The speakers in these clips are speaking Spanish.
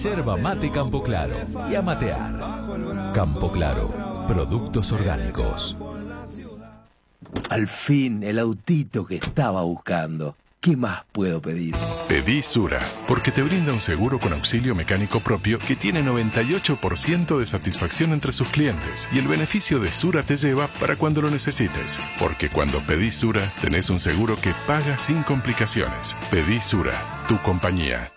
Yerba mate Campo Claro y a matear. Campo Claro, productos orgánicos. Al fin, el autito que estaba buscando. ¿Qué más puedo pedir? Pedí Sura, porque te brinda un seguro con auxilio mecánico propio que tiene 98% de satisfacción entre sus clientes. Y el beneficio de Sura te lleva para cuando lo necesites. Porque cuando pedís Sura, tenés un seguro que paga sin complicaciones. Pedí Sura, tu compañía.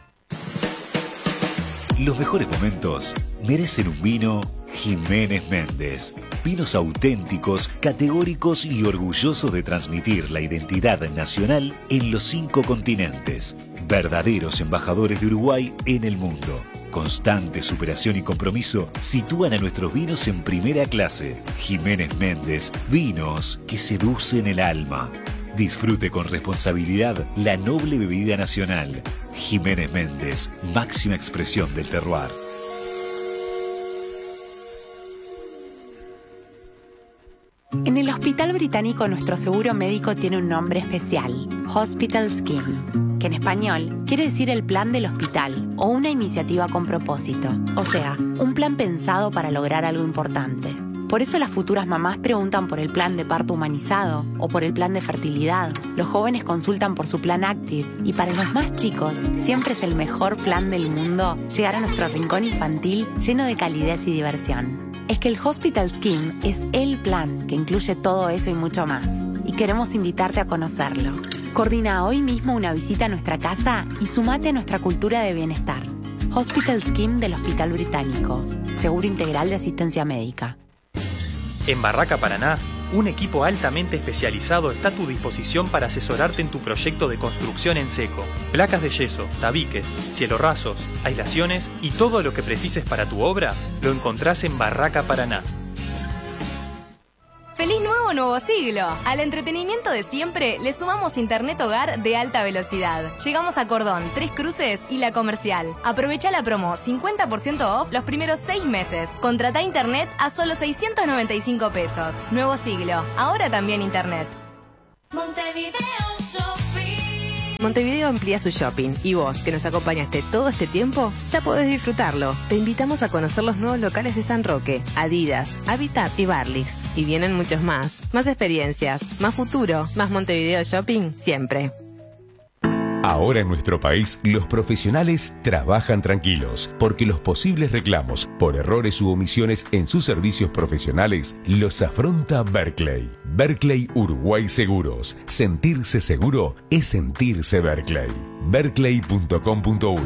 Los mejores momentos merecen un vino Jiménez Méndez. Vinos auténticos, categóricos y orgullosos de transmitir la identidad nacional en los 5 continentes. Verdaderos embajadores de Uruguay en el mundo. Constante superación y compromiso sitúan a nuestros vinos en primera clase. Jiménez Méndez, vinos que seducen el alma. Disfrute con responsabilidad la noble bebida nacional. Jiménez Méndez, máxima expresión del terroir. En el Hospital Británico nuestro seguro médico tiene un nombre especial, Hospital Scheme, que en español quiere decir el plan del hospital o una iniciativa con propósito, o sea, un plan pensado para lograr algo importante. Por eso las futuras mamás preguntan por el plan de parto humanizado o por el plan de fertilidad. Los jóvenes consultan por su plan Active y para los más chicos siempre es el mejor plan del mundo llegar a nuestro rincón infantil lleno de calidez y diversión. Es que el Hospital Scheme es el plan que incluye todo eso y mucho más. Y queremos invitarte a conocerlo. Coordina hoy mismo una visita a nuestra casa y sumate a nuestra cultura de bienestar. Hospital Scheme del Hospital Británico. Seguro integral de asistencia médica. En Barraca Paraná, un equipo altamente especializado está a tu disposición para asesorarte en tu proyecto de construcción en seco. Placas de yeso, tabiques, cielorrasos, aislaciones y todo lo que precises para tu obra lo encontrás en Barraca Paraná. ¡Feliz nuevo siglo! Al entretenimiento de siempre le sumamos internet hogar de alta velocidad. Llegamos a Cordón, Tres Cruces y La Comercial. Aprovecha la promo 50% off los primeros 6 meses. Contratá internet a solo 695 pesos. Nuevo siglo, ahora también internet. Montevideo Shopping. Montevideo amplía su shopping y vos, que nos acompañaste todo este tiempo, ya podés disfrutarlo. Te invitamos a conocer los nuevos locales de San Roque, Adidas, Habitat y Barlix. Y vienen muchos más. Más experiencias, más futuro, más Montevideo Shopping, siempre. Ahora en nuestro país, los profesionales trabajan tranquilos, porque los posibles reclamos por errores u omisiones en sus servicios profesionales los afronta Berkeley. Berkeley Uruguay Seguros. Sentirse seguro es sentirse Berkeley. Berkeley.com.uy.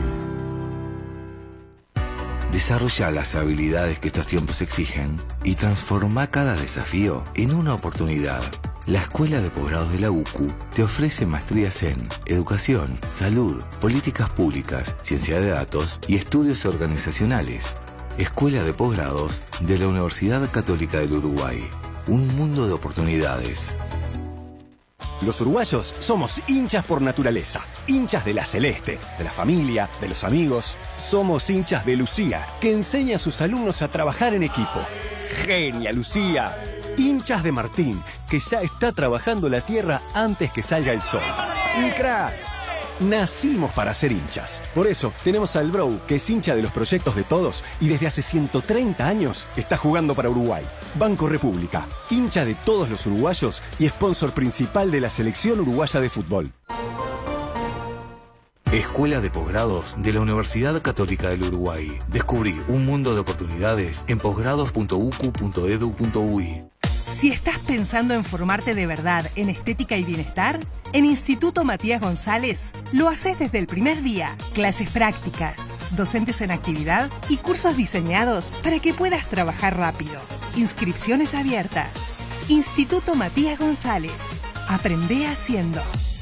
Desarrolla las habilidades que estos tiempos exigen y transforma cada desafío en una oportunidad. La Escuela de Posgrados de la UCU te ofrece maestrías en Educación, Salud, Políticas Públicas, Ciencia de Datos y Estudios Organizacionales. Escuela de Posgrados de la Universidad Católica del Uruguay. Un mundo de oportunidades. Los uruguayos somos hinchas por naturaleza, hinchas de la celeste, de la familia, de los amigos. Somos hinchas de Lucía, que enseña a sus alumnos a trabajar en equipo. ¡Genia, Lucía! Hinchas de Martín, que ya está trabajando la tierra antes que salga el sol. ¡Un crack! Nacimos para ser hinchas. Por eso tenemos al Bro, que es hincha de los proyectos de todos y desde hace 130 años está jugando para Uruguay. Banco República, hincha de todos los uruguayos y sponsor principal de la selección uruguaya de fútbol. Escuela de Posgrados de la Universidad Católica del Uruguay. Descubrí un mundo de oportunidades en posgrados.ucu.edu.uy. Si estás pensando en formarte de verdad en estética y bienestar, en Instituto Matías González lo haces desde el primer día. Clases prácticas, docentes en actividad y cursos diseñados para que puedas trabajar rápido. Inscripciones abiertas. Instituto Matías González. Aprende haciendo.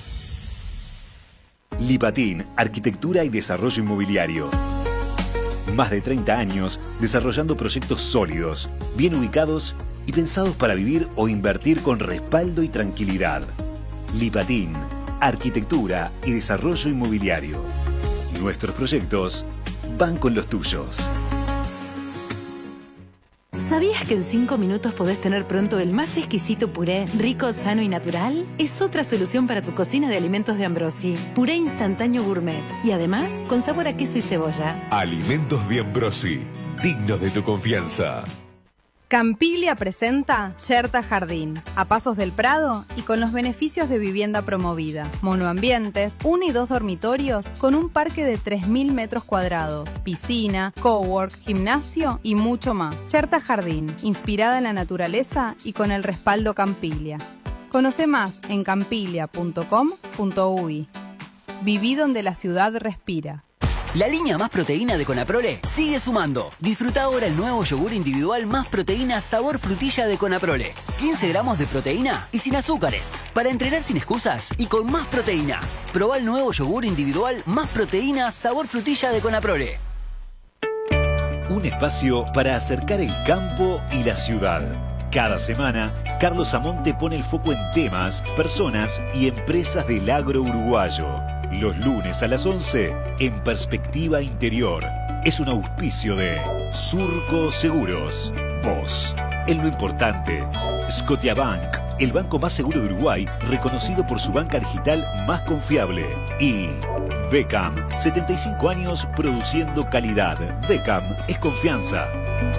Lipatín, Arquitectura y Desarrollo Inmobiliario. Más de 30 años desarrollando proyectos sólidos, bien ubicados y pensados para vivir o invertir con respaldo y tranquilidad. Lipatín, Arquitectura y Desarrollo Inmobiliario. Nuestros proyectos van con los tuyos. ¿Sabías que en 5 minutos podés tener pronto el más exquisito puré, rico, sano y natural? Es otra solución para tu cocina de alimentos de Ambrosi. Puré instantáneo gourmet. Y además, con sabor a queso y cebolla. Alimentos de Ambrosi. Dignos de tu confianza. Campiglia presenta Cherta Jardín, a pasos del Prado y con los beneficios de vivienda promovida. Monoambientes, 1 y 2 dormitorios con un parque de 3.000 metros cuadrados, piscina, cowork, gimnasio y mucho más. Cherta Jardín, inspirada en la naturaleza y con el respaldo Campiglia. Conoce más en campiglia.com.uy. Viví donde la ciudad respira. La línea Más Proteína de Conaprole sigue sumando. Disfruta ahora el nuevo yogur individual Más Proteína sabor frutilla de Conaprole. 15 gramos de proteína y sin azúcares. Para entrenar sin excusas y con más proteína. Probá el nuevo yogur individual Más Proteína sabor frutilla de Conaprole. Un espacio para acercar el campo y la ciudad. Cada semana, Carlos Amonte pone el foco en temas, personas y empresas del agro uruguayo. Los lunes a las 11, en Perspectiva Interior. Es un auspicio de Surco Seguros. Vos, en lo importante. Scotiabank, el banco más seguro de Uruguay, reconocido por su banca digital más confiable. Y Beckham, 75 años produciendo calidad. Beckham es confianza.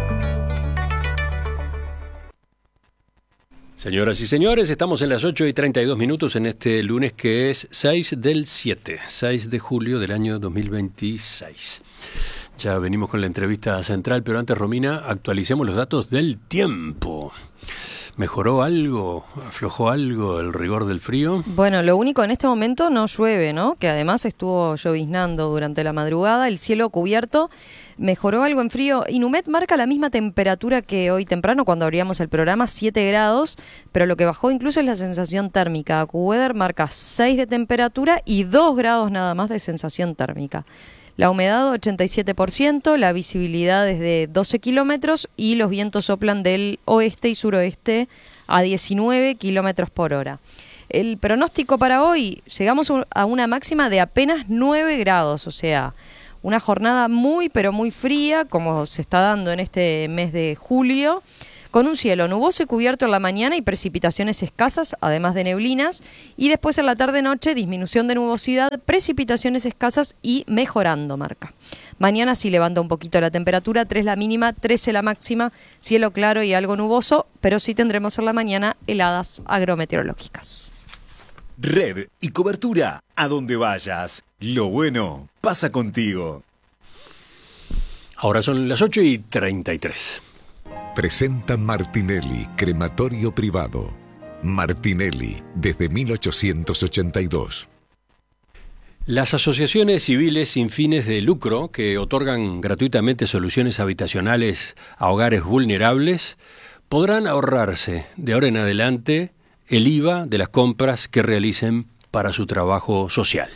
Señoras y señores, estamos en las 8:32 en este lunes que es 6 de julio del año 2026. Ya venimos con la entrevista central, pero antes, Romina, actualicemos los datos del tiempo. ¿Mejoró algo? ¿Aflojó algo el rigor del frío? Bueno, lo único en este momento no llueve, ¿no? Que además estuvo lloviznando durante la madrugada, el cielo cubierto. Mejoró algo en frío. Inumet marca la misma temperatura que hoy temprano cuando abríamos el programa, 7 grados, pero lo que bajó incluso es la sensación térmica. AccuWeather marca 6 de temperatura y 2 grados nada más de sensación térmica. La humedad 87%, la visibilidad es de 12 kilómetros y los vientos soplan del oeste y suroeste a 19 kilómetros por hora. El pronóstico para hoy, llegamos a una máxima de apenas 9 grados, o sea, una jornada muy pero muy fría, como se está dando en este mes de julio, con un cielo nuboso y cubierto en la mañana y precipitaciones escasas, además de neblinas, y después en la tarde-noche disminución de nubosidad, precipitaciones escasas y mejorando marca. Mañana sí levanta un poquito la temperatura, 3 la mínima, 13 la máxima, cielo claro y algo nuboso, pero sí tendremos en la mañana heladas agrometeorológicas. Red y cobertura a donde vayas. Lo bueno pasa contigo. Ahora son las 8:33. Presenta Martinelli, crematorio privado. Martinelli, desde 1882. Las asociaciones civiles sin fines de lucro que otorgan gratuitamente soluciones habitacionales a hogares vulnerables podrán ahorrarse de ahora en adelante el IVA de las compras que realicen para su trabajo social.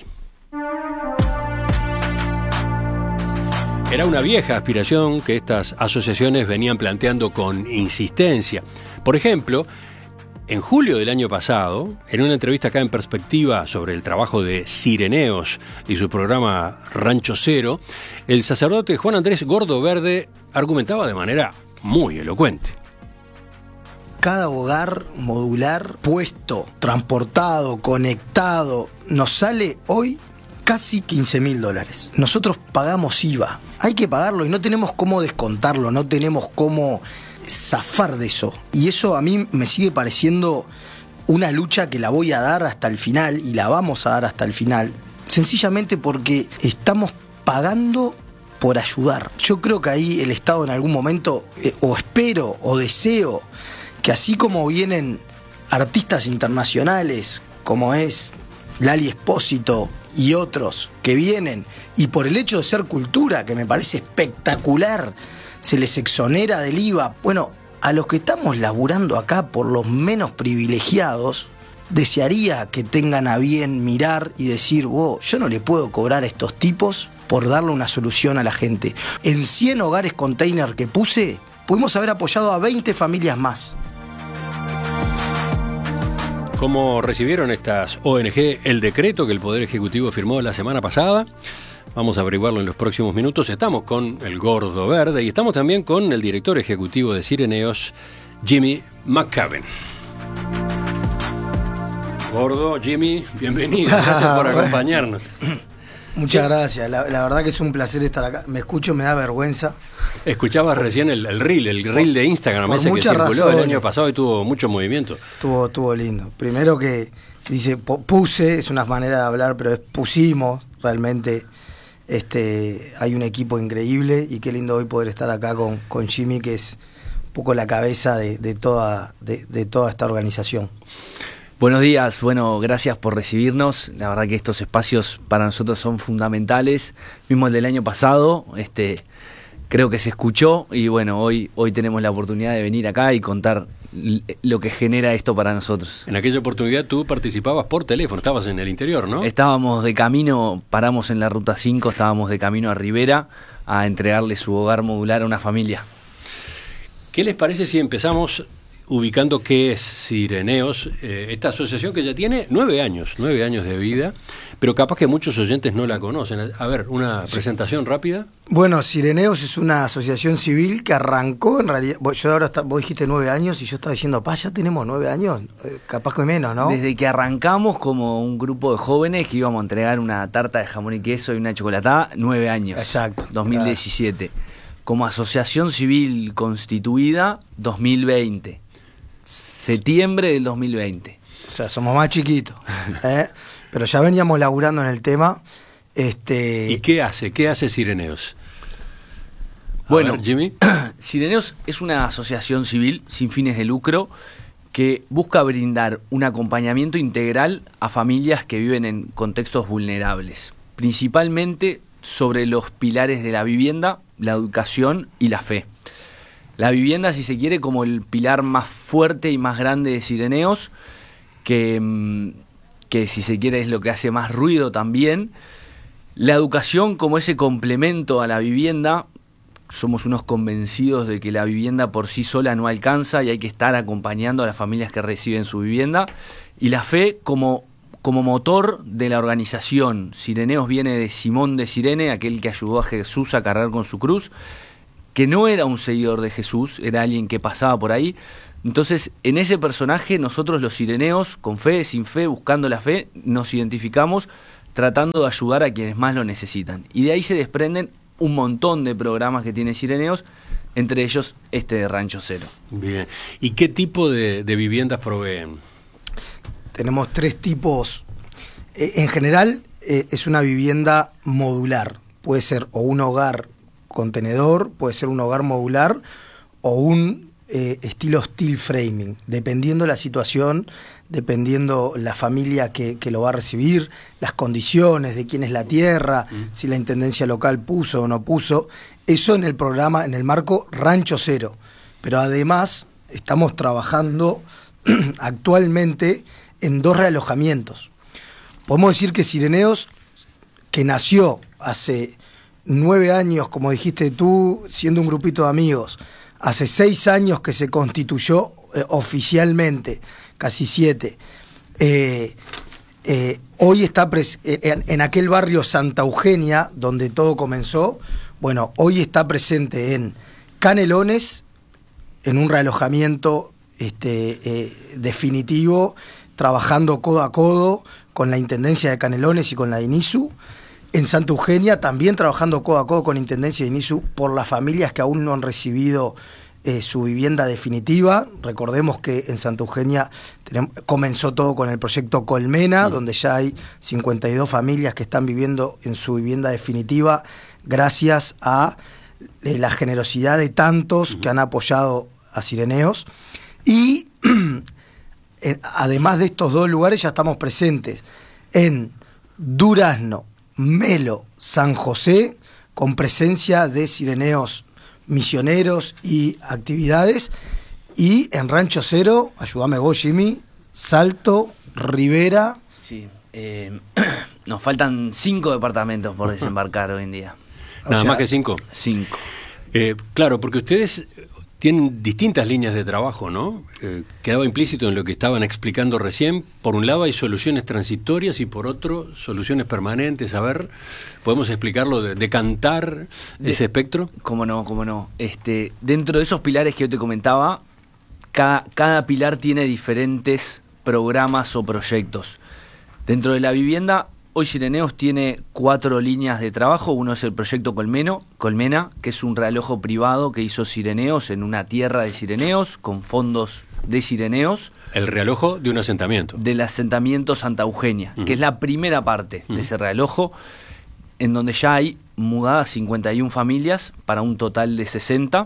Era una vieja aspiración que estas asociaciones venían planteando con insistencia. Por ejemplo, en julio del año pasado, en una entrevista acá en Perspectiva sobre el trabajo de Sireneos y su programa Rancho Cero, el sacerdote Juan Andrés Gordo Verde argumentaba de manera muy elocuente. Cada hogar modular puesto, transportado, conectado, nos sale hoy casi $15.000. Nosotros pagamos IVA. Hay que pagarlo y no tenemos cómo descontarlo, no tenemos cómo zafar de eso. Y eso a mí me sigue pareciendo una lucha que la voy a dar hasta el final y la vamos a dar hasta el final. Sencillamente porque estamos pagando por ayudar. Yo creo que ahí el Estado en algún momento, o espero o deseo, que así como vienen artistas internacionales, como es Lali Espósito y otros que vienen, y por el hecho de ser cultura, que me parece espectacular, se les exonera del IVA. Bueno, a los que estamos laburando acá por los menos privilegiados, desearía que tengan a bien mirar y decir, wow, yo no le puedo cobrar a estos tipos por darle una solución a la gente. En 100 hogares container que puse, pudimos haber apoyado a 20 familias más. ¿Cómo recibieron estas ONG el decreto que el Poder Ejecutivo firmó la semana pasada? Vamos a averiguarlo en los próximos minutos. Estamos con el Gordo Verde y estamos también con el director ejecutivo de Cireneos, Jimmy McCaben. Gordo, Jimmy, bienvenido. Gracias por acompañarnos. Muchas gracias. La verdad que es un placer estar acá. Me escucho, me da vergüenza. Escuchabas recién el reel de Instagram, ese que circuló el año pasado y tuvo mucho movimiento. Estuvo lindo. Primero que dice, puse, es una manera de hablar, pero pusimos realmente. Hay un equipo increíble y qué lindo hoy poder estar acá con Jimmy, que es un poco la cabeza de toda esta organización. Buenos días, bueno, gracias por recibirnos. La verdad que estos espacios para nosotros son fundamentales. Mismo el del año pasado, creo que se escuchó y bueno, hoy tenemos la oportunidad de venir acá y contar lo que genera esto para nosotros. En aquella oportunidad tú participabas por teléfono, estabas en el interior, ¿no? Estábamos de camino, paramos en la Ruta 5, estábamos de camino a Rivera a entregarle su hogar modular a una familia. ¿Qué les parece si empezamos ubicando qué es Cireneos, esta asociación que ya tiene 9 años de vida, pero capaz que muchos oyentes no la conocen? A ver, una presentación rápida. Bueno, Cireneos es una asociación civil que arrancó, en realidad, vos dijiste 9 años y yo estaba diciendo, ya tenemos 9 años, capaz que menos, ¿no? Desde que arrancamos como un grupo de jóvenes que íbamos a entregar una tarta de jamón y queso y una chocolatada, 9 años. Exacto. 2017. Claro. Como asociación civil constituida, 2020. Septiembre del 2020. O sea, somos más chiquitos, pero ya veníamos laburando en el tema. ¿Y qué hace Cireneos? Bueno, ver, Jimmy. Cireneos es una asociación civil sin fines de lucro que busca brindar un acompañamiento integral a familias que viven en contextos vulnerables, principalmente sobre los pilares de la vivienda, la educación y la fe. La vivienda, si se quiere, como el pilar más fuerte y más grande de Cireneos, que si se quiere es lo que hace más ruido también. La educación como ese complemento a la vivienda. Somos unos convencidos de que la vivienda por sí sola no alcanza y hay que estar acompañando a las familias que reciben su vivienda. Y la fe como motor de la organización. Cireneos viene de Simón de Cirene, aquel que ayudó a Jesús a cargar con su cruz, que no era un seguidor de Jesús, era alguien que pasaba por ahí. Entonces, en ese personaje, nosotros los cireneos, con fe, sin fe, buscando la fe, nos identificamos tratando de ayudar a quienes más lo necesitan. Y de ahí se desprenden un montón de programas que tiene Cireneos, entre ellos este de Rancho Cero. Bien. ¿Y qué tipo de viviendas proveen? Tenemos 3 tipos. En general, es una vivienda modular. Puede ser o un hogar contenedor, puede ser un hogar modular o un estilo steel framing, dependiendo la situación, dependiendo la familia que lo va a recibir, las condiciones de quién es la tierra, si la intendencia local puso o no puso. Eso en el programa, en el marco Rancho Cero. Pero además estamos trabajando actualmente en 2 realojamientos. Podemos decir que Cireneos, que nació hace 9 años, como dijiste tú, siendo un grupito de amigos, hace 6 años que se constituyó oficialmente, casi 7, hoy está en aquel barrio Santa Eugenia, donde todo comenzó. Bueno, hoy está presente en Canelones, en un realojamiento definitivo, trabajando codo a codo con la Intendencia de Canelones y con la INISU. En Santa Eugenia también trabajando codo a codo con Intendencia de INISU por las familias que aún no han recibido su vivienda definitiva. Recordemos que en Santa Eugenia comenzó todo con el proyecto Colmena, donde ya hay 52 familias que están viviendo en su vivienda definitiva gracias a la generosidad de tantos que han apoyado a Cireneos. Y además de estos 2 lugares ya estamos presentes en Durazno, Melo, San José, con presencia de Cireneos misioneros y actividades, y en Rancho Cero, ayúdame vos, Jimmy, Salto, Rivera. Sí, nos faltan 5 departamentos por desembarcar hoy en día. ¿Nada más que 5? 5. Claro, porque ustedes tienen distintas líneas de trabajo, ¿no? Quedaba implícito en lo que estaban explicando recién. Por un lado hay soluciones transitorias y por otro soluciones permanentes. A ver, ¿podemos explicarlo, decantar ese espectro? Cómo no. Dentro de esos pilares que yo te comentaba, cada pilar tiene diferentes programas o proyectos. Dentro de la vivienda, hoy Sireneos tiene 4 líneas de trabajo. Uno es el proyecto Colmena, que es un realojo privado que hizo Sireneos en una tierra de Sireneos, con fondos de Sireneos. El realojo de un asentamiento. Del asentamiento Santa Eugenia, que es la primera parte de ese realojo, en donde ya hay mudadas 51 familias para un total de 60.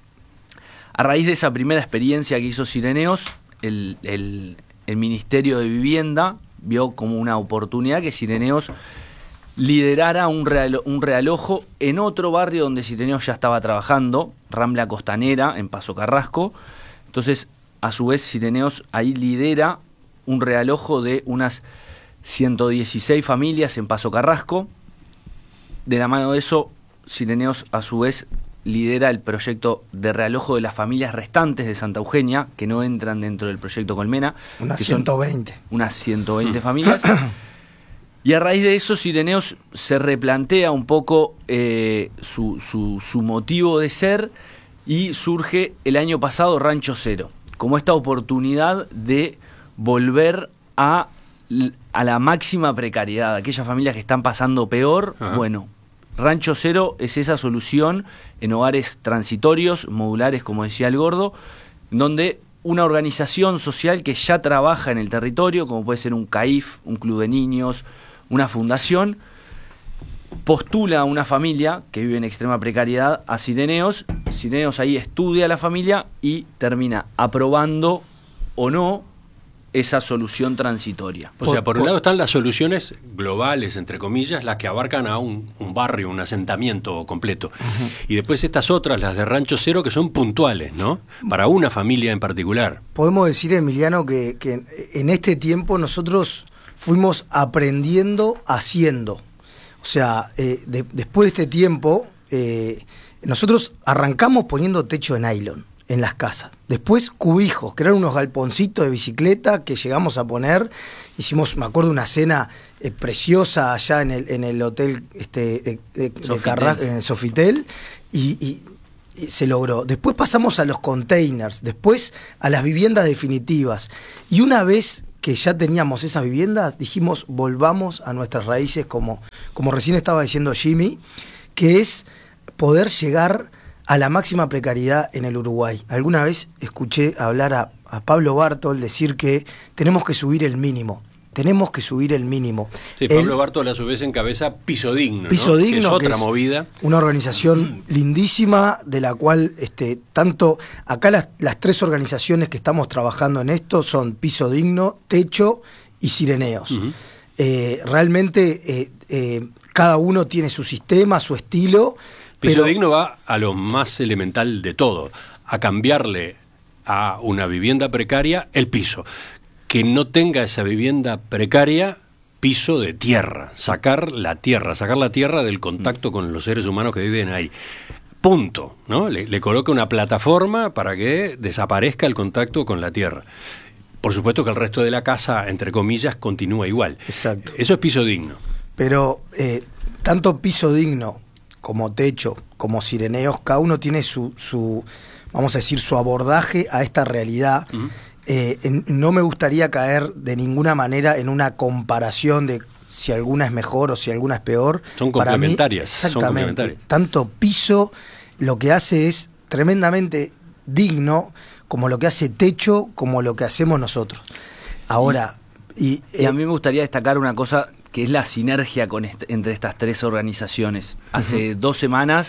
A raíz de esa primera experiencia que hizo Sireneos, el Ministerio de Vivienda vio como una oportunidad que Sireneos liderara un realojo en otro barrio donde Sireneos ya estaba trabajando, Rambla Costanera, en Paso Carrasco. Entonces, a su vez, Sireneos ahí lidera un realojo de unas 116 familias en Paso Carrasco. De la mano de eso, Sireneos, a su vez, lidera el proyecto de realojo de las familias restantes de Santa Eugenia, que no entran dentro del proyecto Colmena. Unas 120. Unas 120 familias. Y a raíz de eso, Sireneos se replantea un poco su motivo de ser y surge el año pasado Rancho Cero, como esta oportunidad de volver a la máxima precariedad, aquellas familias que están pasando peor. Ajá. Bueno, Rancho Cero es esa solución en hogares transitorios, modulares, como decía el Gordo, donde una organización social que ya trabaja en el territorio, como puede ser un CAIF, un club de niños, una fundación, postula a una familia que vive en extrema precariedad a Sireneos. Sireneos ahí estudia a la familia y termina aprobando o no esa solución transitoria. O sea, por un lado están las soluciones globales, entre comillas, las que abarcan a un barrio, un asentamiento completo. Uh-huh. Y después estas otras, las de Rancho Cero, que son puntuales, ¿no? Para una familia en particular. Podemos decir, Emiliano, que en este tiempo fuimos aprendiendo haciendo. O sea, después de este tiempo, nosotros arrancamos poniendo techo de nylon en las casas. Después cubijos, que eran unos galponcitos de bicicleta que llegamos a poner. Hicimos, me acuerdo, una cena preciosa allá en el hotel de Carrasco, en Sofitel, y se logró. Después pasamos a los containers, después a las viviendas definitivas. Y una vez que ya teníamos esas viviendas, dijimos, volvamos a nuestras raíces, como recién estaba diciendo Jimmy, que es poder llegar a la máxima precariedad en el Uruguay. Alguna vez escuché hablar a Pablo Bartol decir que tenemos que subir el mínimo. Tenemos que subir el mínimo. Sí, Pablo Bartol a su vez encabeza Piso Digno, Piso ¿no? Digno, que es otra movida. Una organización lindísima de la cual tanto acá las 3 organizaciones que estamos trabajando en esto son Piso Digno, Techo y Sireneos. Uh-huh. Realmente cada uno tiene su sistema, su estilo. Piso Digno va a lo más elemental de todo, a cambiarle a una vivienda precaria el piso. Que no tenga esa vivienda precaria piso de tierra, sacar la tierra del contacto con los seres humanos que viven ahí. Punto, ¿no? Le coloca una plataforma para que desaparezca el contacto con la tierra. Por supuesto que el resto de la casa, entre comillas, continúa igual. Exacto. Eso es Piso Digno. Pero tanto Piso Digno como Techo, como Sireneos, cada uno tiene su vamos a decir, su abordaje a esta realidad. Uh-huh. No me gustaría caer de ninguna manera en una comparación de si alguna es mejor o si alguna es peor. Son complementarias. Para mí, exactamente. Tanto Piso lo que hace es tremendamente digno, como lo que hace Techo, como lo que hacemos nosotros. Ahora, y a mí me gustaría destacar una cosa, que es la sinergia entre estas 3 organizaciones. Hace 2 semanas,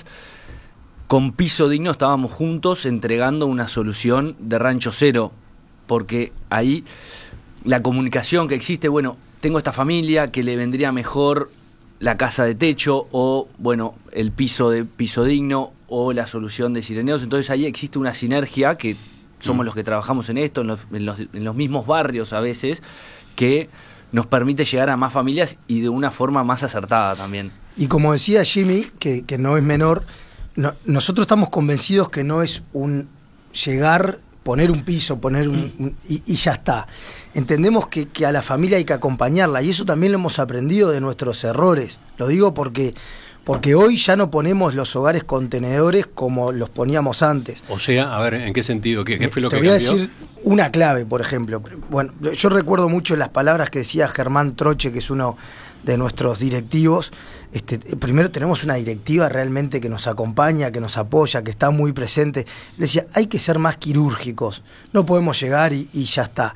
con Piso Digno estábamos juntos entregando una solución de Rancho Cero, porque ahí la comunicación que existe, bueno, tengo esta familia que le vendría mejor la casa de Techo, o bueno, el piso de Piso Digno, o la solución de Sireneos. Entonces ahí existe una sinergia, que somos los que trabajamos en esto, en los mismos barrios a veces, que nos permite llegar a más familias y de una forma más acertada también. Y como decía Jimmy, que no es menor, nosotros estamos convencidos que no es un llegar, poner un piso, y ya está. Entendemos que a la familia hay que acompañarla, y eso también lo hemos aprendido de nuestros errores. Lo digo porque hoy ya no ponemos los hogares contenedores como los poníamos antes. O sea, a ver, ¿en qué sentido? ¿Qué fue lo que cambió? Te voy a decir una clave, por ejemplo. Bueno, yo recuerdo mucho las palabras que decía Germán Troche, que es uno de nuestros directivos. Primero, tenemos una directiva realmente que nos acompaña, que nos apoya, que está muy presente. Decía, hay que ser más quirúrgicos. No podemos llegar y ya está.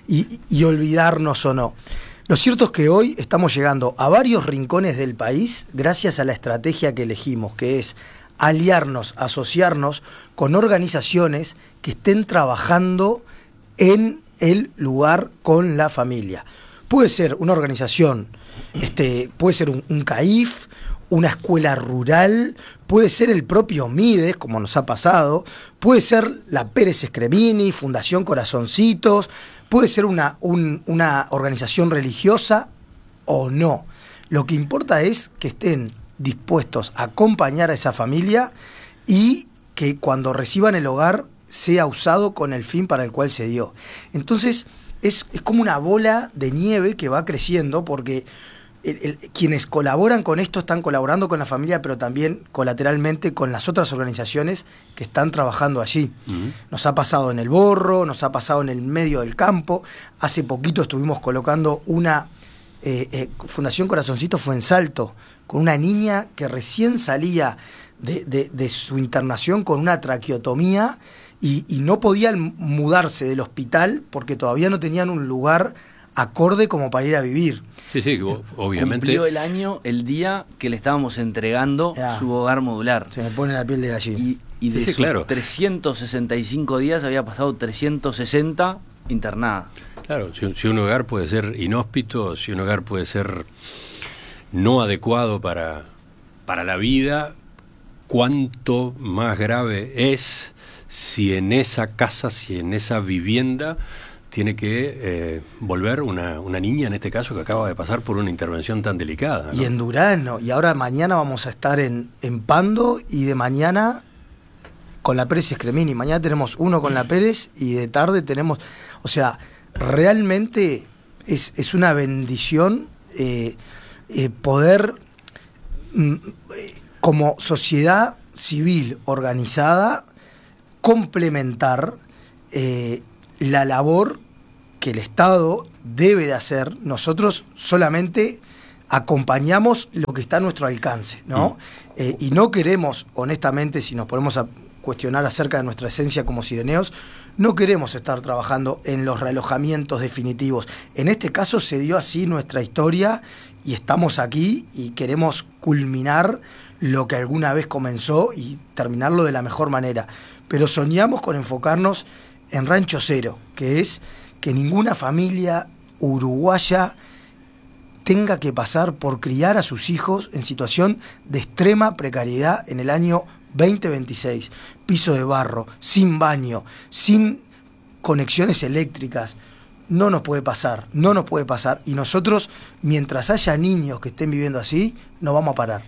Y olvidarnos o no. Lo cierto es que hoy estamos llegando a varios rincones del país gracias a la estrategia que elegimos, que es aliarnos, asociarnos con organizaciones que estén trabajando en el lugar con la familia. Puede ser una organización, puede ser un CAIF, una escuela rural, puede ser el propio Mides, como nos ha pasado, puede ser la Pérez Escremini, Fundación Corazoncitos, puede ser una organización religiosa o no. Lo que importa es que estén dispuestos a acompañar a esa familia y que cuando reciban el hogar sea usado con el fin para el cual se dio. Entonces es como una bola de nieve que va creciendo, porque quienes colaboran con esto están colaborando con la familia, pero también colateralmente con las otras organizaciones que están trabajando allí. Nos ha pasado en El Borro, nos ha pasado en el medio del campo. Hace poquito estuvimos colocando una Fundación Corazoncito fue en Salto, con una niña que recién salía de su internación con una traqueotomía y no podían mudarse del hospital porque todavía no tenían un lugar acorde como para ir a vivir. Sí, obviamente. Cumplió el año, el día que le estábamos entregando su hogar modular. Se me pone la piel de gallina. Y de sus 365 días había pasado 360 internada. Claro, si un hogar puede ser inhóspito, si un hogar puede ser no adecuado para la vida, cuánto más grave es si en esa casa, si en esa vivienda tiene que volver una niña, en este caso, que acaba de pasar por una intervención tan delicada, ¿no? Y en Durano, y ahora mañana vamos a estar en Pando, y de mañana con la Pérez Escremini. Mañana tenemos uno con la Pérez y de tarde tenemos... O sea, realmente es una bendición poder, como sociedad civil organizada, complementar la labor que el Estado debe de hacer. Nosotros solamente acompañamos lo que está a nuestro alcance, ¿no? Y no queremos, honestamente, si nos ponemos a cuestionar acerca de nuestra esencia como sireneos, no queremos estar trabajando en los realojamientos definitivos. En este caso se dio así nuestra historia y estamos aquí y queremos culminar lo que alguna vez comenzó y terminarlo de la mejor manera. Pero soñamos con enfocarnos en Rancho Cero, que es que ninguna familia uruguaya tenga que pasar por criar a sus hijos en situación de extrema precariedad en el año 2026. Piso de barro, sin baño, sin conexiones eléctricas. No nos puede pasar. Y nosotros, mientras haya niños que estén viviendo así, no vamos a parar.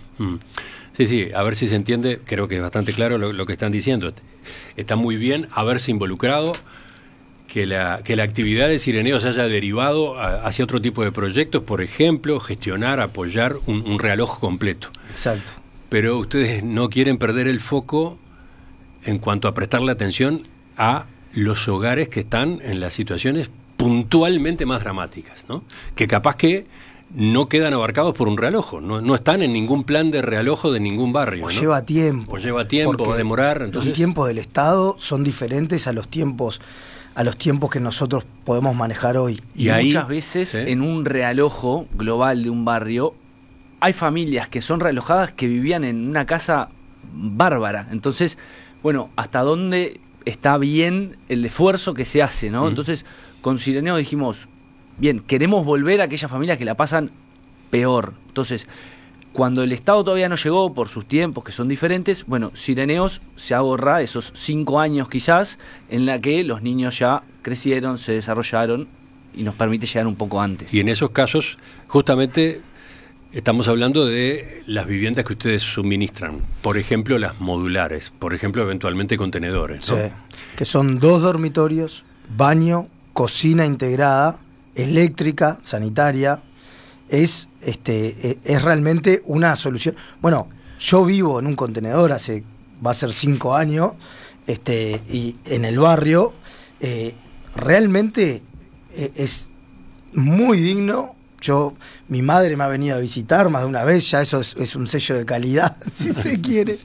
Sí, a ver si se entiende. Creo que es bastante claro lo que están diciendo. Está muy bien haberse involucrado, que la actividad de Sireneos haya derivado hacia otro tipo de proyectos, por ejemplo, gestionar, apoyar un reloj completo. Exacto. Pero ustedes no quieren perder el foco en cuanto a prestarle atención a los hogares que están en las situaciones puntualmente más dramáticas, ¿no? Que capaz que no quedan abarcados por un realojo, no están en ningún plan de realojo de ningún barrio. O ¿no? lleva tiempo. Va a demorar. Entonces... Los tiempos del Estado son diferentes a los tiempos que nosotros podemos manejar hoy. Y ahí, muchas veces en un realojo global de un barrio hay familias que son realojadas que vivían en una casa bárbara. Entonces, bueno, ¿hasta dónde está bien el esfuerzo que se hace, ¿no? Entonces, con Sireneo dijimos, bien, queremos volver a aquellas familias que la pasan peor. Entonces, cuando el Estado todavía no llegó por sus tiempos, que son diferentes, bueno, Sireneos se ahorra esos 5 años quizás en la que los niños ya crecieron, se desarrollaron y nos permite llegar un poco antes. Y en esos casos, justamente, Estamos hablando de las viviendas que ustedes suministran, por ejemplo las modulares, por ejemplo eventualmente contenedores, ¿no? Sí, que son 2 dormitorios, baño, cocina integrada, eléctrica, sanitaria. Es realmente una solución. Bueno, yo vivo en un contenedor va a ser 5 años, y en el barrio realmente es muy digno. Mi madre me ha venido a visitar más de una vez, ya eso es un sello de calidad, si se quiere.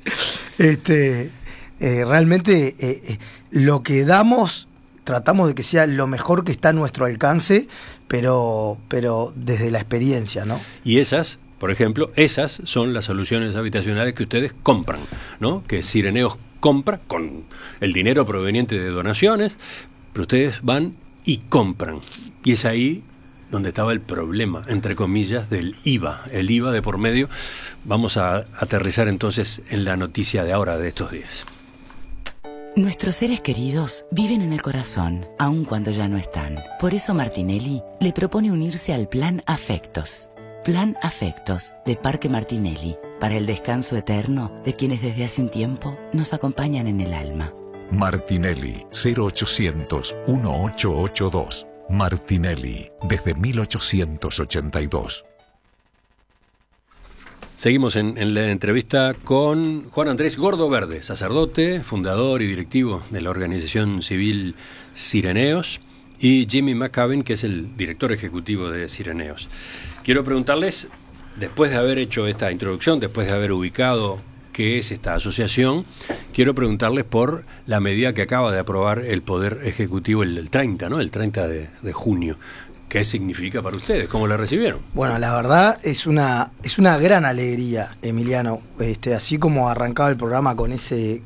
Realmente lo que damos, tratamos de que sea lo mejor que está a nuestro alcance, pero desde la experiencia, ¿no? Y esas, por ejemplo, esas son las soluciones habitacionales que ustedes compran, ¿no? Que Sireneos compra con el dinero proveniente de donaciones, pero ustedes van y compran. Y es ahí donde estaba el problema, entre comillas, del IVA, el IVA de por medio. Vamos a aterrizar entonces en la noticia de ahora, de estos días. Nuestros seres queridos viven en el corazón, aun cuando ya no están. Por eso Martinelli le propone unirse al Plan Afectos. Plan Afectos de Parque Martinelli, para el descanso eterno de quienes desde hace un tiempo nos acompañan en el alma. Martinelli, 0800-1882. Martinelli, desde 1882. Seguimos en la entrevista con Juan Andrés Gordo Verde, sacerdote, fundador y directivo de la organización civil Sireneos, y Jimmy McCaben, que es el director ejecutivo de Sireneos. Quiero preguntarles, después de haber hecho esta introducción, después de haber ubicado qué es esta asociación, quiero preguntarles por la medida que acaba de aprobar el Poder Ejecutivo el 30, ¿no? El 30 de junio. ¿Qué significa para ustedes? ¿Cómo la recibieron? Bueno, la verdad es una gran alegría, Emiliano. Así como arrancaba el programa con ese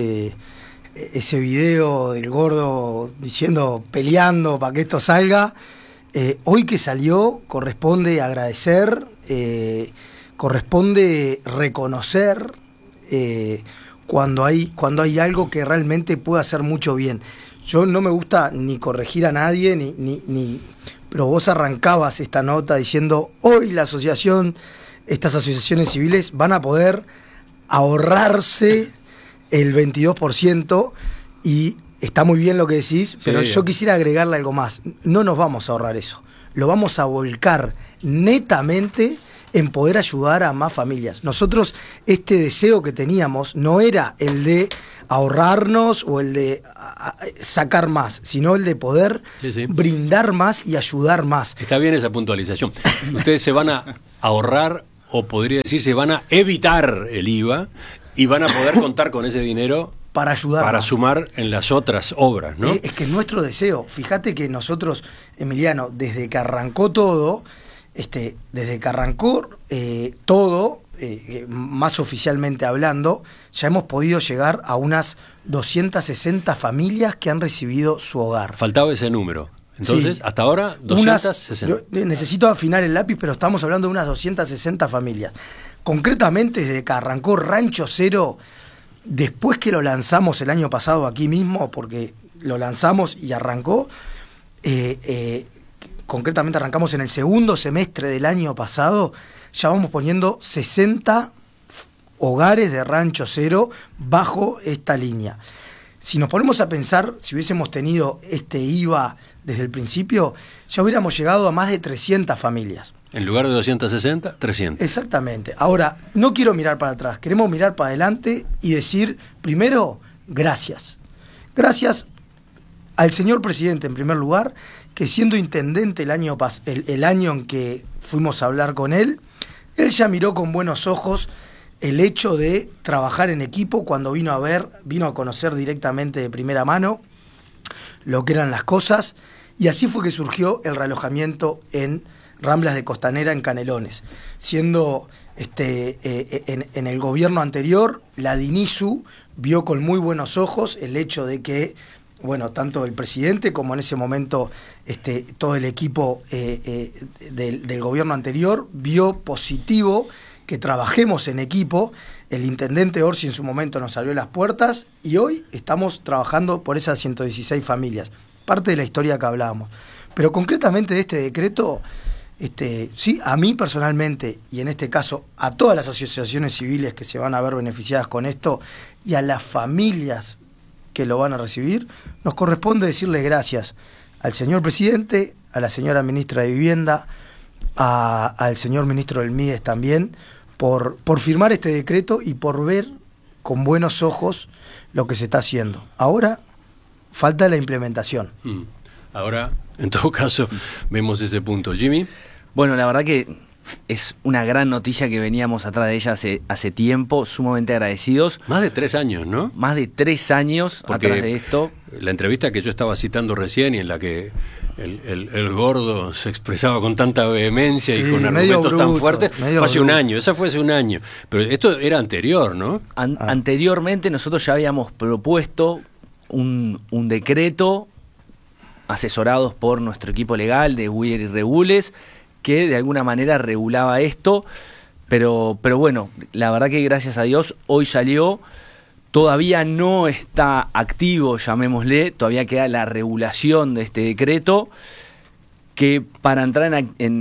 video del Gordo diciendo, peleando para que esto salga, hoy que salió corresponde agradecer, corresponde reconocer cuando hay algo que realmente puede hacer mucho bien. Yo no me gusta ni corregir a nadie, pero vos arrancabas esta nota diciendo, hoy estas asociaciones civiles van a poder ahorrarse el 22%, y está muy bien lo que decís, pero yo quisiera agregarle algo más. No nos vamos a ahorrar eso, lo vamos a volcar netamente en poder ayudar a más familias. Nosotros, este deseo que teníamos no era el de ahorrarnos o el de sacar más, sino el de poder brindar más y ayudar más. Está bien esa puntualización. Ustedes se van a ahorrar, o podría decir, se van a evitar el IVA, y van a poder contar con ese dinero para ayudar, para más. Sumar en las otras obras, ¿no? Es que es nuestro deseo. Fíjate que nosotros, Emiliano, desde que arrancó todo, más oficialmente hablando, ya hemos podido llegar a unas 260 familias que han recibido su hogar. Faltaba ese número. Entonces, sí, hasta ahora, 260. Yo necesito afinar el lápiz, pero estamos hablando de unas 260 familias. Concretamente, desde que arrancó Rancho Cero, después que lo lanzamos el año pasado aquí mismo, porque lo lanzamos y arrancó, concretamente arrancamos en el segundo semestre del año pasado, ya vamos poniendo 60 hogares de Rancho Cero bajo esta línea. Si nos ponemos a pensar, si hubiésemos tenido este IVA desde el principio, ya hubiéramos llegado a más de 300 familias. En lugar de 260, 300. Exactamente. Ahora, no quiero mirar para atrás, queremos mirar para adelante y decir, primero, gracias. Gracias al señor presidente, en primer lugar, que siendo intendente el año en que fuimos a hablar con él ya miró con buenos ojos el hecho de trabajar en equipo cuando vino a conocer directamente de primera mano lo que eran las cosas, y así fue que surgió el realojamiento en Ramblas de Costanera, en Canelones. Siendo en el gobierno anterior, la DINISU vio con muy buenos ojos el hecho de que, bueno, tanto el presidente como en ese momento todo el equipo del gobierno anterior vio positivo que trabajemos en equipo. El intendente Orsi en su momento nos abrió las puertas y hoy estamos trabajando por esas 116 familias. Parte de la historia que hablábamos. Pero concretamente de este decreto, Sí, a mí personalmente, y en este caso a todas las asociaciones civiles que se van a ver beneficiadas con esto, y a las familias que lo van a recibir, nos corresponde decirle gracias al señor presidente, a la señora ministra de Vivienda, al señor ministro del MIDES también, por firmar este decreto y por ver con buenos ojos lo que se está haciendo. Ahora falta la implementación. Ahora, en todo caso, vemos ese punto. Jimmy. Bueno, la verdad que es una gran noticia que veníamos atrás de ella hace tiempo, sumamente agradecidos. Más de 3 años, ¿no? Más de 3 años porque atrás de esto. La entrevista que yo estaba citando recién y en la que el gordo se expresaba con tanta vehemencia y con argumentos tan fuertes, fue hace un año, esa fue hace un año. Pero esto era anterior, ¿no? Anteriormente nosotros ya habíamos propuesto un decreto asesorados por nuestro equipo legal de Willer y Regules, que de alguna manera regulaba esto, pero bueno, la verdad que gracias a Dios hoy salió, todavía no está activo, llamémosle, todavía queda la regulación de este decreto, que para entrar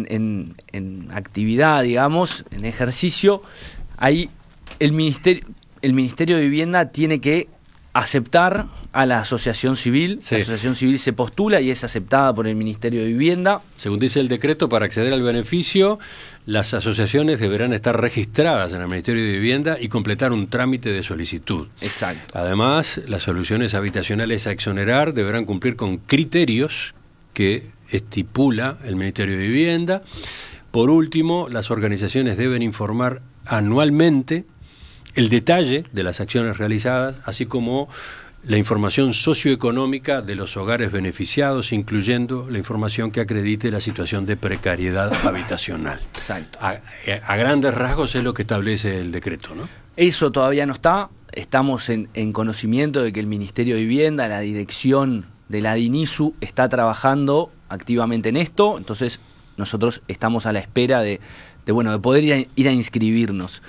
en actividad, digamos, en ejercicio, ahí el Ministerio de Vivienda tiene que aceptar a la asociación civil. Sí. La asociación civil se postula y es aceptada por el Ministerio de Vivienda. Según dice el decreto, para acceder al beneficio, las asociaciones deberán estar registradas en el Ministerio de Vivienda y completar un trámite de solicitud. Exacto. Además, las soluciones habitacionales a exonerar deberán cumplir con criterios que estipula el Ministerio de Vivienda. Por último, las organizaciones deben informar anualmente el detalle de las acciones realizadas, así como la información socioeconómica de los hogares beneficiados, incluyendo la información que acredite la situación de precariedad habitacional. Exacto. A grandes rasgos es lo que establece el decreto, ¿no? Eso todavía no está. Estamos en conocimiento de que el Ministerio de Vivienda, la dirección de la DINISU, está trabajando activamente en esto. Entonces, nosotros estamos a la espera de poder ir a inscribirnos.